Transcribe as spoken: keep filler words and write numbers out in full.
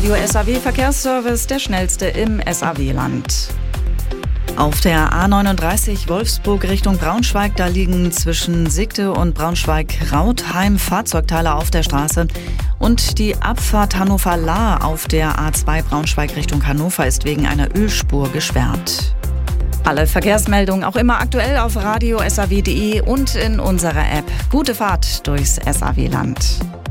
Radio S A W Verkehrsservice, der schnellste im S A W-Land. Auf der A neununddreißig Wolfsburg Richtung Braunschweig, da liegen zwischen Sigde und Braunschweig-Rautheim Fahrzeugteile auf der Straße. Und die Abfahrt Hannover-Lahr auf der A zwei Braunschweig Richtung Hannover ist wegen einer Ölspur gesperrt. Alle Verkehrsmeldungen auch immer aktuell auf radio punkt s a w punkt d e und in unserer App. Gute Fahrt durchs S A W-Land.